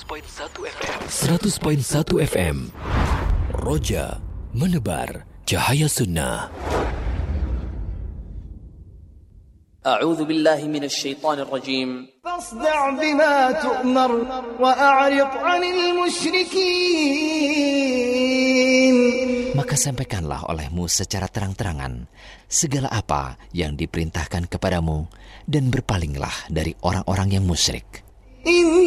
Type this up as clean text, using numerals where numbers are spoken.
100.1 FM. Roja menebar cahaya sunnah. أعوذ بالله من الشيطان الرجيم فاصدع بما تؤمر وأعرض عن المشركين. Maka sampaikanlah olehmu secara terang-terangan segala apa yang diperintahkan kepadamu dan berpalinglah dari orang-orang yang musyrik.